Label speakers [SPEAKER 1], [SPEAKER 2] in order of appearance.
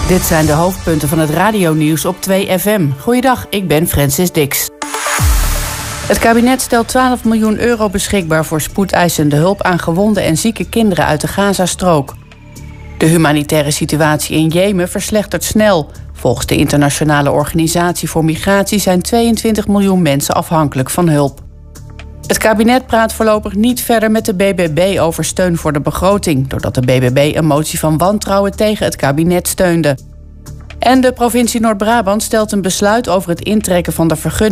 [SPEAKER 1] Dit zijn de hoofdpunten van het radionieuws op 2FM. Goeiedag, ik ben Francis Dix. Het kabinet stelt 12 miljoen euro beschikbaar voor spoedeisende hulp aan gewonde en zieke kinderen uit de Gazastrook. De humanitaire situatie in Jemen verslechtert snel. Volgens de Internationale Organisatie voor Migratie zijn 22 miljoen mensen afhankelijk van hulp. Het kabinet praat voorlopig niet verder met de BBB over steun voor de begroting, doordat de BBB een motie van wantrouwen tegen het kabinet steunde. En de provincie Noord-Brabant stelt een besluit over het intrekken van de vergunning